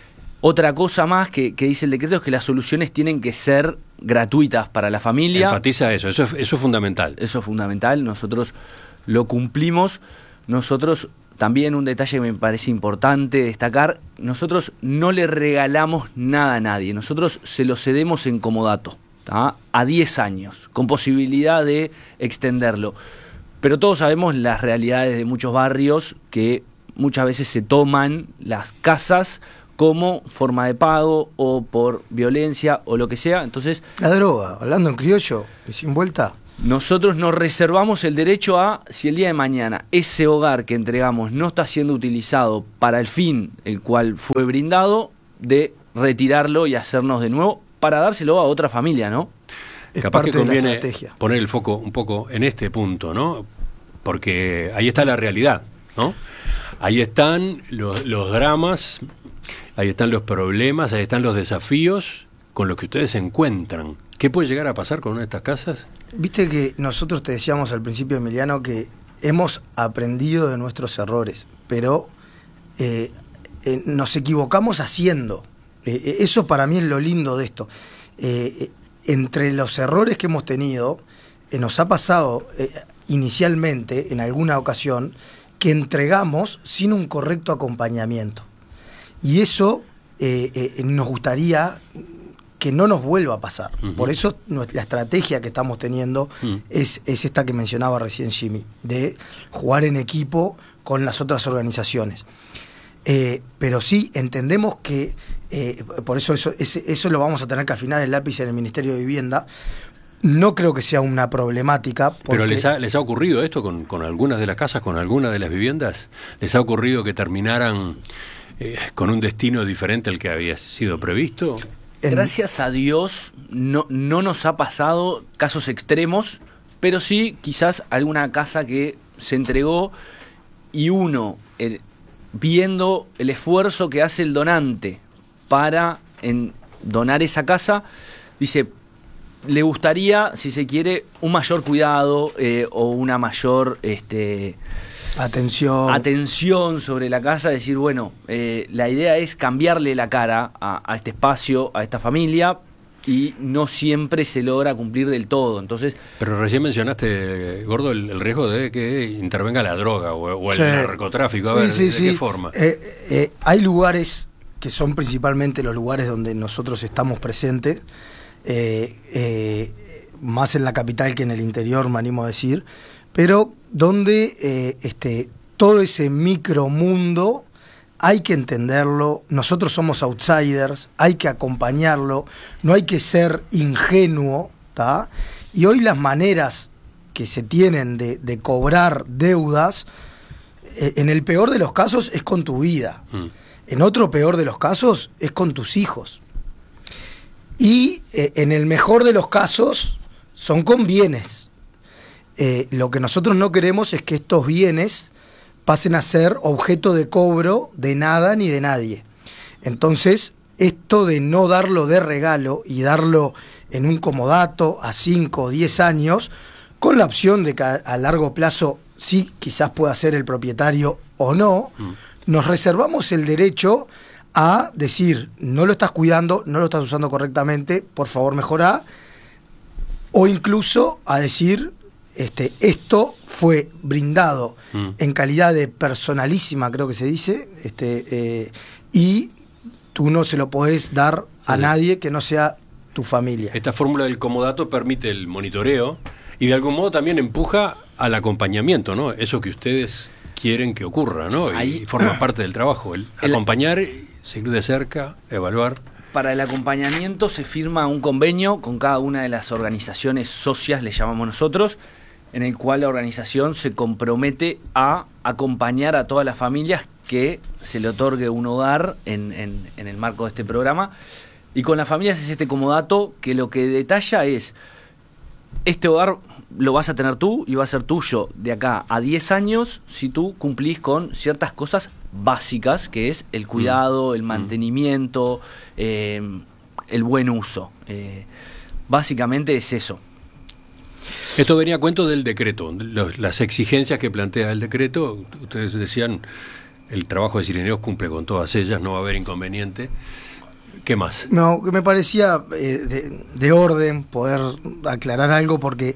Otra cosa más que dice el decreto es que las soluciones tienen que ser gratuitas para la familia. Enfatiza eso es fundamental. Eso es fundamental, nosotros lo cumplimos. Nosotros, también un detalle que me parece importante destacar, nosotros no le regalamos nada a nadie, nosotros se lo cedemos en comodato, ¿tá? A 10 años, con posibilidad de extenderlo. Pero todos sabemos las realidades de muchos barrios que muchas veces se toman las casas como forma de pago o por violencia o lo que sea. Entonces, la droga, hablando en criollo, sin vuelta. Nosotros nos reservamos el derecho a, si el día de mañana ese hogar que entregamos no está siendo utilizado para el fin el cual fue brindado, de retirarlo y hacernos de nuevo para dárselo a otra familia, ¿no? Es capaz que conviene poner el foco un poco en este punto, ¿no? Porque ahí está la realidad, ¿no? Ahí están los dramas, ahí están los problemas, ahí están los desafíos con los que ustedes se encuentran. ¿Qué puede llegar a pasar con una de estas casas? Viste que nosotros te decíamos al principio, Emiliano, que hemos aprendido de nuestros errores, pero nos equivocamos haciendo. Eso para mí es lo lindo de esto. Entre los errores que hemos tenido, nos ha pasado inicialmente, en alguna ocasión, que entregamos sin un correcto acompañamiento. Y eso nos gustaría que no nos vuelva a pasar. Uh-huh. Por eso la estrategia que estamos teniendo es esta que mencionaba recién Jimmy, de jugar en equipo con las otras organizaciones. Pero sí entendemos que, por eso eso lo vamos a tener que afinar el lápiz en el Ministerio de Vivienda. No creo que sea una problemática. ¿Pero les ha ocurrido esto con algunas de las casas, con algunas de las viviendas? ¿Les ha ocurrido que terminaran con un destino diferente al que había sido previsto? Gracias a Dios no nos ha pasado casos extremos, pero sí quizás alguna casa que se entregó y uno, viendo el esfuerzo que hace el donante para donar esa casa, dice, le gustaría, si se quiere, un mayor cuidado o una mayor atención sobre la casa, decir, bueno, la idea es cambiarle la cara a este espacio, a esta familia, y no siempre se logra cumplir del todo. Entonces, pero recién mencionaste, Gordo, el riesgo de que intervenga la droga o el narcotráfico. A ver, ¿de qué forma? Hay lugares que son principalmente los lugares donde nosotros estamos presentes, más en la capital que en el interior, me animo a decir, pero donde todo ese micromundo hay que entenderlo. Nosotros somos outsiders, hay que acompañarlo, no hay que ser ingenuo, ¿tá? Y hoy las maneras que se tienen de cobrar deudas, en el peor de los casos es con tu vida, en otro peor de los casos es con tus hijos, y en el mejor de los casos son con bienes. Lo que nosotros no queremos es que estos bienes pasen a ser objeto de cobro de nada ni de nadie. Entonces, esto de no darlo de regalo y darlo en un comodato a 5 o 10 años, con la opción de que a largo plazo sí quizás pueda ser el propietario o no, nos reservamos el derecho a decir, no lo estás cuidando, no lo estás usando correctamente, por favor mejorá, o incluso a decir, esto fue brindado en calidad de personalísima, creo que se dice, y tú no se lo podés dar a nadie que no sea tu familia. Esta fórmula del comodato permite el monitoreo y de algún modo también empuja al acompañamiento, ¿no? Eso que ustedes quieren que ocurra, ¿no? Y forma parte del trabajo, el acompañar, seguir de cerca, evaluar. Para el acompañamiento se firma un convenio con cada una de las organizaciones socias, le llamamos nosotros, en el cual la organización se compromete a acompañar a todas las familias que se le otorgue un hogar en el marco de este programa. Y con las familias es este comodato que lo que detalla es, este hogar lo vas a tener tú y va a ser tuyo de acá a 10 años si tú cumplís con ciertas cosas básicas, que es el cuidado, el mantenimiento, el buen uso. Básicamente es eso. Esto venía a cuento del decreto, las exigencias que plantea el decreto. Ustedes decían, el trabajo de Cireneos cumple con todas ellas, no va a haber inconveniente. ¿Qué más? No, que me parecía de orden poder aclarar algo, porque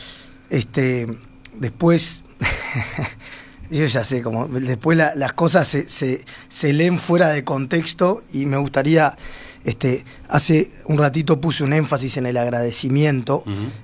después, yo ya sé, como después las cosas se leen fuera de contexto, y me gustaría... hace un ratito puse un énfasis en el agradecimiento,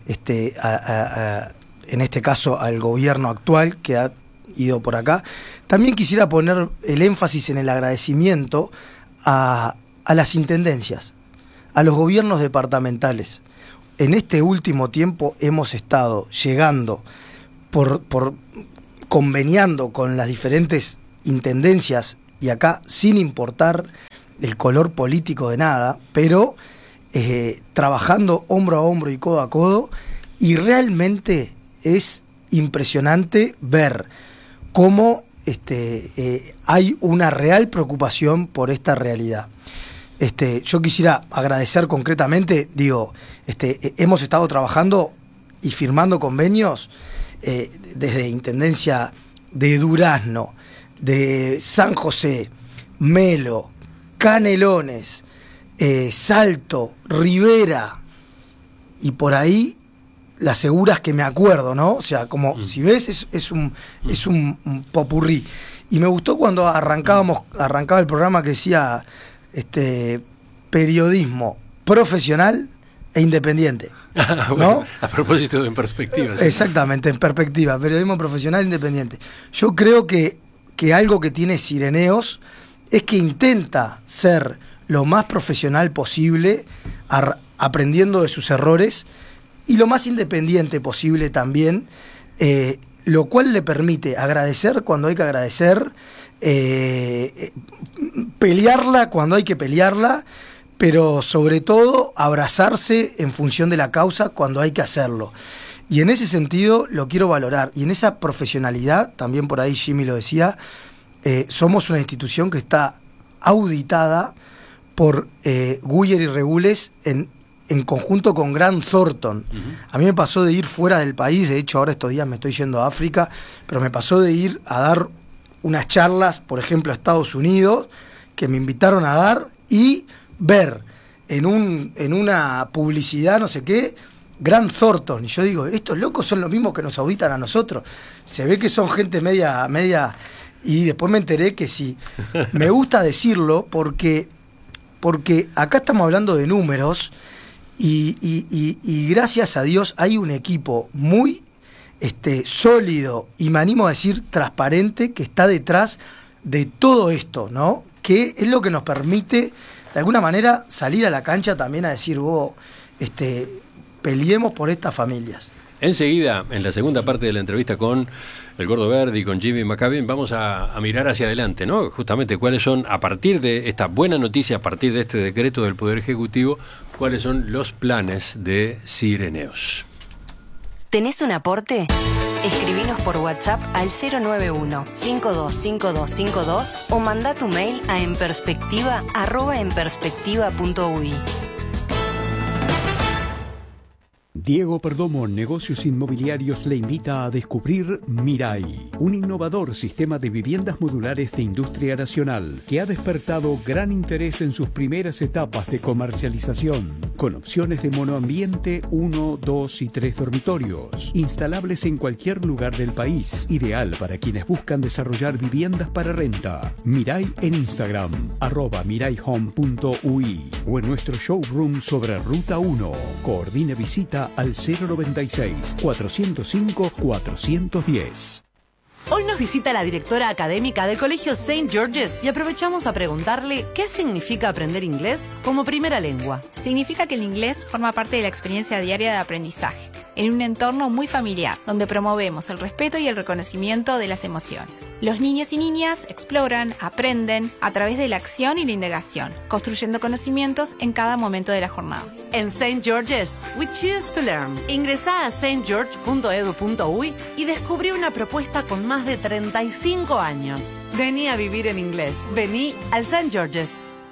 en este caso al gobierno actual que ha ido por acá. También quisiera poner el énfasis en el agradecimiento a las intendencias, a los gobiernos departamentales. En este último tiempo hemos estado llegando por conveniando con las diferentes intendencias, y acá sin importar el color político de nada, pero trabajando hombro a hombro y codo a codo, y realmente es impresionante ver cómo hay una real preocupación por esta realidad. Yo quisiera agradecer concretamente, hemos estado trabajando y firmando convenios desde Intendencia de Durazno, de San José, Melo, Canelones, Salto, Rivera, y por ahí las seguras que me acuerdo, ¿no? O sea, como si ves, es un popurrí. Y me gustó cuando arrancaba el programa, que decía periodismo profesional e independiente, ¿no? Bueno, a propósito de En Perspectiva. Sí. Exactamente, En Perspectiva, periodismo profesional e independiente. Yo creo que algo que tiene Cireneos es que intenta ser lo más profesional posible, aprendiendo de sus errores, y lo más independiente posible también, lo cual le permite agradecer cuando hay que agradecer, pelearla cuando hay que pelearla, pero sobre todo abrazarse en función de la causa cuando hay que hacerlo. Y en ese sentido lo quiero valorar, y en esa profesionalidad, también por ahí Jimmy lo decía, somos una institución que está auditada por Guyer y Regules en conjunto con Grant Thornton. A mí me pasó de ir fuera del país, de hecho ahora estos días me estoy yendo a África, pero me pasó de ir a dar unas charlas, por ejemplo, a Estados Unidos, que me invitaron a dar, y ver en una publicidad, no sé qué, Grant Thornton. Y yo digo, estos locos son los mismos que nos auditan a nosotros. Se ve que son gente media... Y después me enteré que sí. Me gusta decirlo porque acá estamos hablando de números y gracias a Dios hay un equipo muy sólido y me animo a decir transparente que está detrás de todo esto, ¿no? Que es lo que nos permite de alguna manera salir a la cancha también a decir, peleemos por estas familias. Enseguida, en la segunda parte de la entrevista con el Gordo Verdi y con Jimmy McCabe, vamos a mirar hacia adelante, ¿no? Justamente cuáles son, a partir de esta buena noticia, a partir de este decreto del Poder Ejecutivo, cuáles son los planes de Cireneos. ¿Tenés un aporte? Escribinos por WhatsApp al 091-525252 o mandá tu mail a enperspectiva@enperspectiva.ui. Diego Perdomo, Negocios Inmobiliarios, le invita a descubrir Mirai, un innovador sistema de viviendas modulares de industria nacional que ha despertado gran interés en sus primeras etapas de comercialización, con opciones de monoambiente 1, 2 y 3 dormitorios, instalables en cualquier lugar del país, ideal para quienes buscan desarrollar viviendas para renta. Mirai en Instagram, @miraihome.ui o en nuestro showroom sobre Ruta 1. Coordine visita al 096-405-410. Hoy nos visita la directora académica del Colegio St. George's y aprovechamos a preguntarle qué significa aprender inglés como primera lengua. Significa que el inglés forma parte de la experiencia diaria de aprendizaje, en un entorno muy familiar, donde promovemos el respeto y el reconocimiento de las emociones. Los niños y niñas exploran, aprenden a través de la acción y la indagación, construyendo conocimientos en cada momento de la jornada. En St. George's, we choose to learn. Ingresá a stgeorge.edu.uy y descubrí una propuesta con más de 35 años. Vení a vivir en inglés. Vení al St. George's.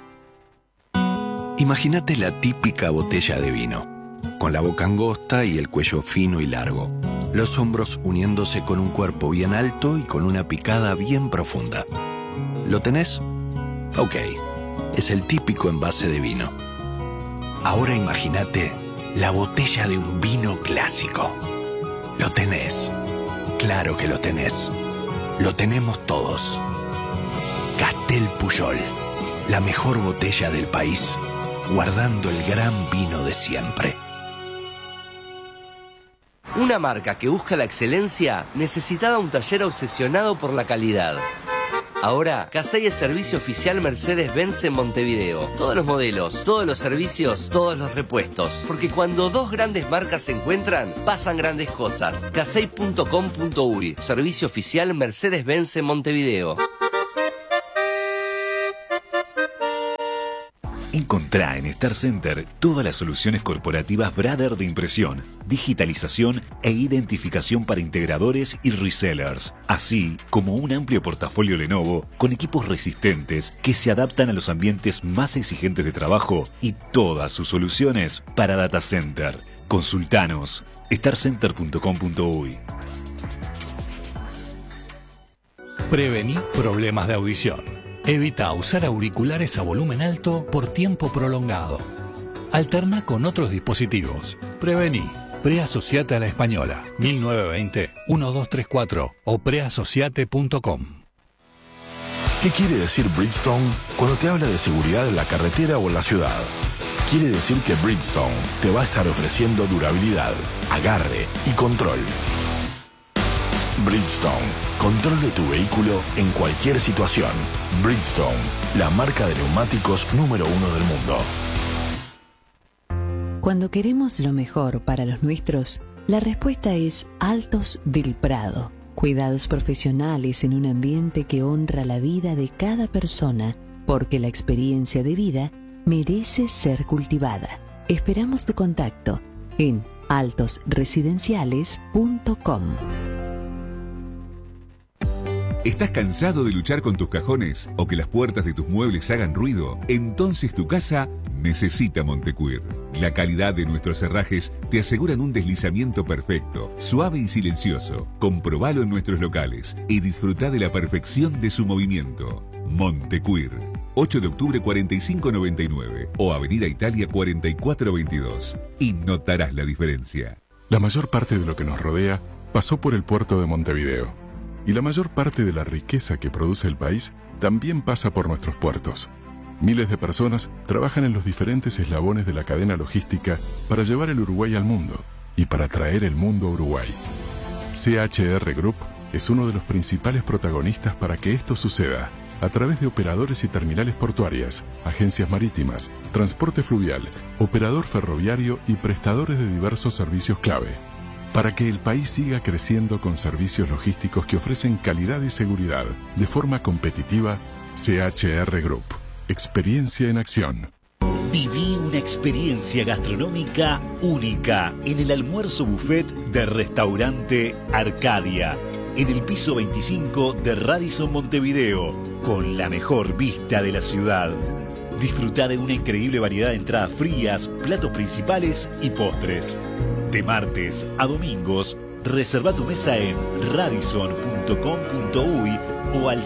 Imagínate la típica botella de vino, con la boca angosta y el cuello fino y largo, los hombros uniéndose con un cuerpo bien alto y con una picada bien profunda. ¿Lo tenés? Ok, es el típico envase de vino. Ahora imagínate la botella de un vino clásico. ¿Lo tenés? Claro que lo tenés. Lo tenemos todos. Castel Pujol, la mejor botella del país, guardando el gran vino de siempre. Una marca que busca la excelencia necesitaba un taller obsesionado por la calidad. Ahora, Casey es servicio oficial Mercedes-Benz en Montevideo. Todos los modelos, todos los servicios, todos los repuestos. Porque cuando dos grandes marcas se encuentran, pasan grandes cosas. Casey.com.uy, servicio oficial Mercedes-Benz en Montevideo. Encontrá en Star Center todas las soluciones corporativas Brother de impresión, digitalización e identificación para integradores y resellers, así como un amplio portafolio Lenovo con equipos resistentes que se adaptan a los ambientes más exigentes de trabajo y todas sus soluciones para data center. Consultanos starcenter.com.uy. Prevení problemas de audición. Evita usar auriculares a volumen alto por tiempo prolongado. Alterna con otros dispositivos. Prevení. Preasociate a la Española. 1920-1234 o preasociate.com. ¿Qué quiere decir Bridgestone cuando te habla de seguridad en la carretera o en la ciudad? Quiere decir que Bridgestone te va a estar ofreciendo durabilidad, agarre y control. Bridgestone, control de tu vehículo en cualquier situación. Bridgestone, la marca de neumáticos número 1 del mundo. Cuando queremos lo mejor para los nuestros, la respuesta es Altos del Prado. Cuidados profesionales en un ambiente que honra la vida de cada persona, porque la experiencia de vida merece ser cultivada. Esperamos tu contacto en altosresidenciales.com. ¿Estás cansado de luchar con tus cajones o que las puertas de tus muebles hagan ruido? Entonces tu casa necesita Montecuir. La calidad de nuestros herrajes te aseguran un deslizamiento perfecto, suave y silencioso. Comprobalo en nuestros locales y disfruta de la perfección de su movimiento. Montecuir. 8 de octubre 4599 o Avenida Italia 4422. Y notarás la diferencia. La mayor parte de lo que nos rodea pasó por el puerto de Montevideo. Y la mayor parte de la riqueza que produce el país también pasa por nuestros puertos. Miles de personas trabajan en los diferentes eslabones de la cadena logística para llevar el Uruguay al mundo y para traer el mundo a Uruguay. CHR Group es uno de los principales protagonistas para que esto suceda, a través de operadores y terminales portuarias, agencias marítimas, transporte fluvial, operador ferroviario y prestadores de diversos servicios clave. Para que el país siga creciendo con servicios logísticos que ofrecen calidad y seguridad de forma competitiva, CHR Group. Experiencia en acción. Viví una experiencia gastronómica única en el almuerzo buffet del restaurante Arcadia, en el piso 25 de Radisson Montevideo, con la mejor vista de la ciudad. Disfruta de una increíble variedad de entradas frías, platos principales y postres. De martes a domingos, reserva tu mesa en radisson.com.uy o al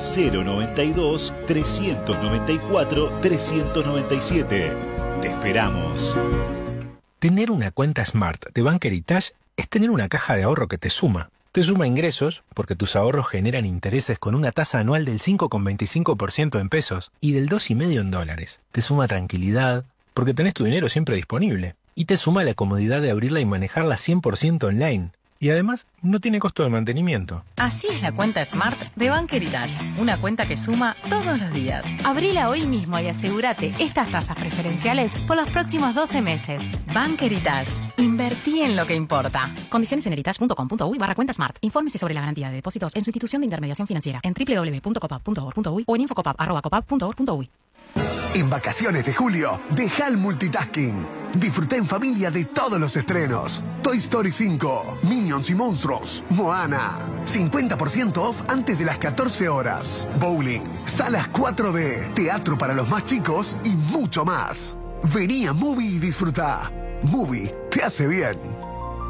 092-394-397. Te esperamos. Tener una cuenta Smart de Bank Heritage es tener una caja de ahorro que te suma. Te suma ingresos, porque tus ahorros generan intereses con una tasa anual del 5,25% en pesos y del 2,5% en dólares. Te suma tranquilidad, porque tenés tu dinero siempre disponible. Y te suma la comodidad de abrirla y manejarla 100% online. Y además, no tiene costo de mantenimiento. Así es la cuenta Smart de Bank Heritage. Una cuenta que suma todos los días. Abrila hoy mismo y asegúrate estas tasas preferenciales por los próximos 12 meses. Bank Heritage. Invertí en lo que importa. Condiciones en heritage.com.uy/cuenta Smart. Infórmese sobre la garantía de depósitos en su institución de intermediación financiera en www.copap.org.uy o en infocopap@copap.org.uy. En vacaciones de julio, deja el multitasking. Disfruta en familia de todos los estrenos. Toy Story 5, Minions y Monstruos, Moana. 50% off antes de las 14 horas. Bowling, salas 4D, teatro para los más chicos y mucho más. Vení a Movie y disfruta. Movie te hace bien.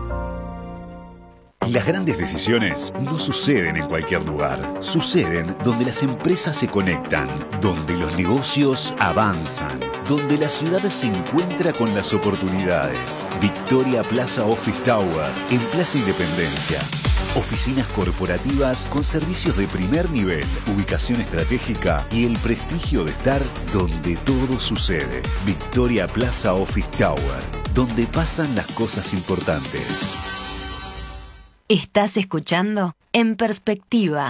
Las grandes decisiones no suceden en cualquier lugar. Suceden donde las empresas se conectan, donde los negocios avanzan, donde la ciudad se encuentra con las oportunidades. Victoria Plaza Office Tower, en Plaza Independencia. Oficinas corporativas con servicios de primer nivel, ubicación estratégica y el prestigio de estar donde todo sucede. Victoria Plaza Office Tower, donde pasan las cosas importantes. Estás escuchando En Perspectiva.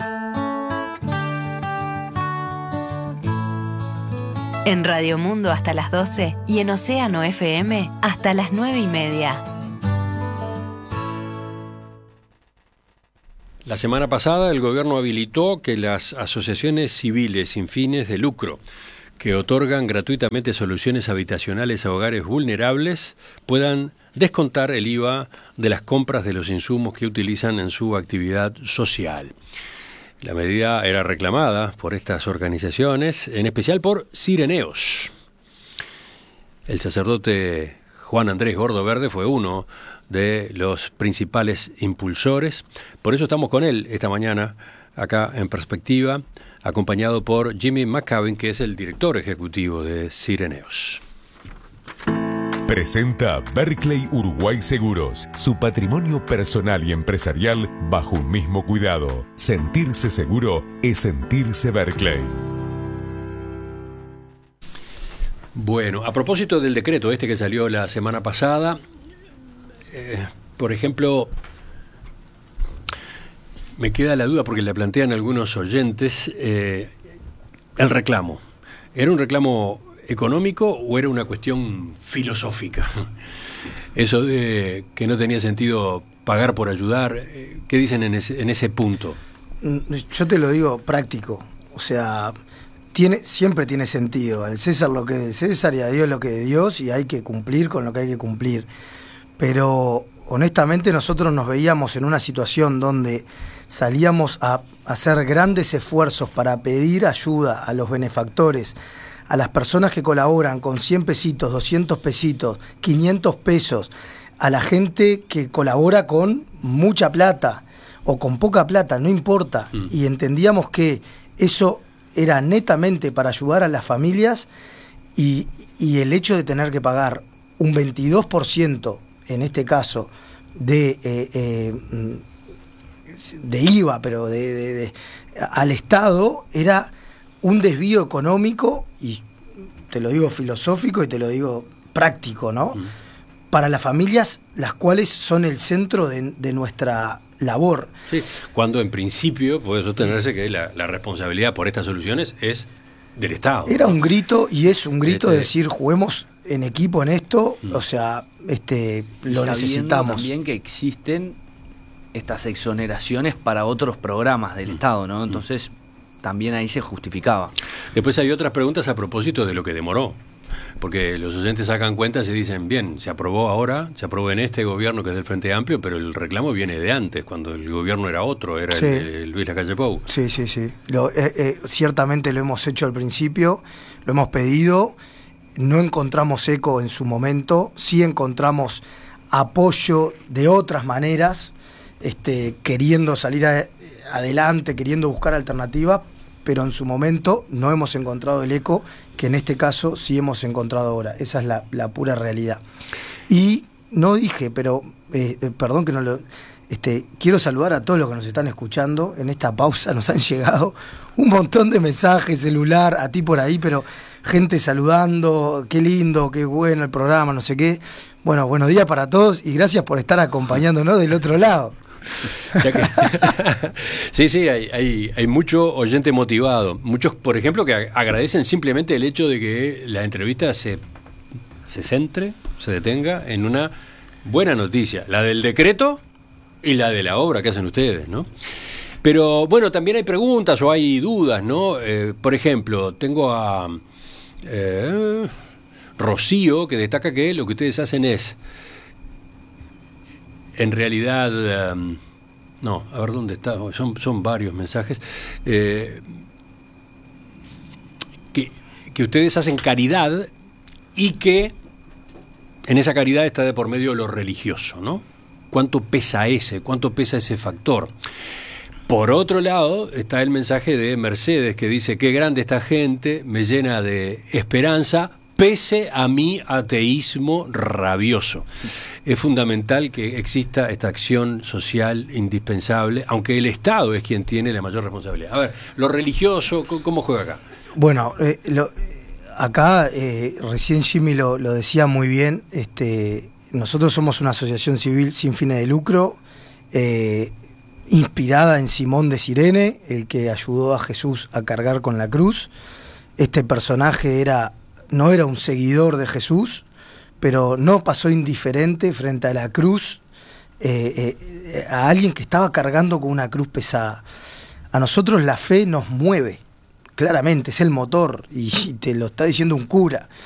En Radio Mundo hasta las 12 y en Océano FM hasta las 9:30. La semana pasada el gobierno habilitó que las asociaciones civiles sin fines de lucro que otorgan gratuitamente soluciones habitacionales a hogares vulnerables puedan descontar el IVA de las compras de los insumos que utilizan en su actividad social. La medida era reclamada por estas organizaciones, en especial por Cireneos. El sacerdote Juan Andrés Gordo Verde fue uno de los principales impulsores. Por eso estamos con él esta mañana, acá en Perspectiva, acompañado por Jimmy McCabe, que es el director ejecutivo de Cireneos. Presenta Berkeley Uruguay Seguros, su patrimonio personal y empresarial bajo un mismo cuidado. Sentirse seguro es sentirse Berkeley. Bueno, a propósito del decreto que salió la semana pasada, por ejemplo, me queda la duda porque le plantean algunos oyentes el reclamo. ¿Era un reclamo económico o era una cuestión filosófica? Eso de que no tenía sentido pagar por ayudar, ¿qué dicen en ese punto? Yo te lo digo práctico, o sea, siempre tiene sentido. Al César lo que es de César y a Dios lo que es de Dios, y hay que cumplir con lo que hay que cumplir. Pero honestamente nosotros nos veíamos en una situación donde salíamos a hacer grandes esfuerzos para pedir ayuda a los benefactores, a las personas que colaboran con 100 pesitos, 200 pesitos, 500 pesos, a la gente que colabora con mucha plata o con poca plata, no importa. Y entendíamos que eso era netamente para ayudar a las familias y el hecho de tener que pagar un 22%, en este caso, de IVA, pero al Estado, era un desvío económico, y te lo digo filosófico y te lo digo práctico, ¿no? Para las familias, las cuales son el centro de nuestra labor. Sí, cuando en principio puede sostenerse que la responsabilidad por estas soluciones es del Estado. Era un grito, y es un grito de decir, juguemos en equipo en esto, o sea, lo necesitamos. También que existen estas exoneraciones para otros programas del Estado, ¿no? Entonces, también ahí se justificaba. Después hay otras preguntas a propósito de lo que demoró. Porque los oyentes sacan cuentas y dicen, bien, se aprobó ahora, se aprobó en este gobierno que es del Frente Amplio, pero el reclamo viene de antes, cuando el gobierno era otro, era el Luis Lacalle Pou. Sí. Ciertamente lo hemos hecho al principio, lo hemos pedido, no encontramos eco en su momento, sí encontramos apoyo de otras maneras, queriendo salir adelante, queriendo buscar alternativas, pero en su momento no hemos encontrado el eco que en este caso sí hemos encontrado ahora. Esa es la pura realidad. Y no dije, pero perdón que no lo... quiero saludar a todos los que nos están escuchando. En esta pausa nos han llegado un montón de mensajes, celular, a ti por ahí, pero gente saludando, qué lindo, qué bueno el programa, no sé qué. Bueno, buenos días para todos y gracias por estar acompañándonos del otro lado. Sí, hay mucho oyente motivado. Muchos, por ejemplo, que agradecen simplemente el hecho de que la entrevista se centre, se detenga en una buena noticia, la del decreto y la de la obra que hacen ustedes, ¿no? Pero bueno, también hay preguntas o hay dudas, ¿no? Por ejemplo, tengo a Rocío, que destaca que lo que ustedes hacen es, en realidad, no, a ver dónde está, son varios mensajes, que ustedes hacen caridad y que en esa caridad está de por medio lo religioso, ¿no? ¿Cuánto pesa ese factor? Por otro lado, está el mensaje de Mercedes, que dice, qué grande esta gente, me llena de esperanza, pese a mi ateísmo rabioso. Es fundamental que exista esta acción social indispensable, aunque el Estado es quien tiene la mayor responsabilidad. A ver, lo religioso, ¿cómo juega acá? Bueno, acá recién Jimmy lo decía muy bien, nosotros somos una asociación civil sin fines de lucro, inspirada en Simón de Cirene, el que ayudó a Jesús a cargar con la cruz. Este personaje no era un seguidor de Jesús, pero no pasó indiferente frente a la cruz, a alguien que estaba cargando con una cruz pesada. A nosotros la fe nos mueve, claramente, es el motor, y te lo está diciendo un cura.